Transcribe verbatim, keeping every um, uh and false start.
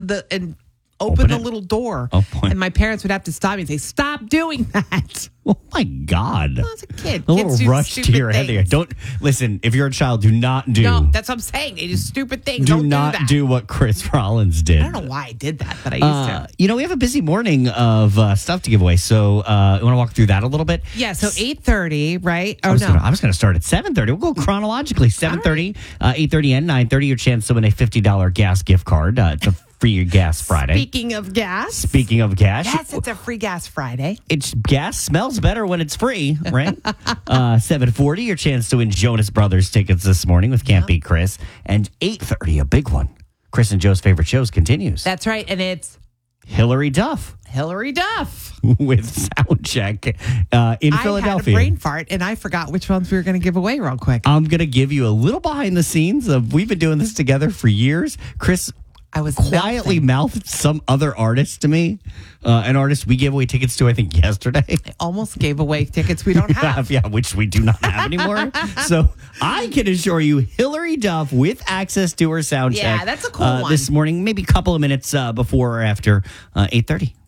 the and open, Open the it. little door. Oh, boy. And my parents would have to stop me and say, "Stop doing that." Oh my God. I was a kid. A Kids little do rush to stupid your head there. things. Don't listen. If you're a child, do not do. No, that's what I'm saying. They do stupid things. do Don't not do that. do what Chris Rollins did. I don't know why I did that, but I used Uh, to. you know, we have a busy morning of uh, stuff to give away. So, uh, you want to walk through that a little bit? Yeah, so eight thirty, right? Oh, I was no. Gonna, I was going to start at seven thirty. We'll go chronologically. seven thirty, uh, eight thirty, and nine thirty. Your chance to win a fifty dollars gas gift card. Uh, it's a free gas Friday. Speaking of gas. Speaking of gas. Yes, it's a free gas Friday. It's gas smells better when it's free, right? uh, seven forty, your chance to win Jonas Brothers tickets this morning with Can't Beat Chris. And eight thirty, a big one. Chris and Joe's favorite shows continues. That's right. And it's Hillary Duff Hillary Duff. with Soundcheck uh, in I Philadelphia. had a brain fart, and I forgot which ones we were going to give away real quick. I'm going to give you a little behind the scenes of we've been doing this together for years. Chris I was quietly mouthing. mouthed some other artist to me, uh, an artist we gave away tickets to, I think, yesterday. I almost gave away tickets we don't have. yeah, which we do not have anymore. So I can assure you, Hillary Duff with access to her sound Yeah, check. that's a cool uh, one. This morning, maybe a couple of minutes uh, before or after uh, eight thirty.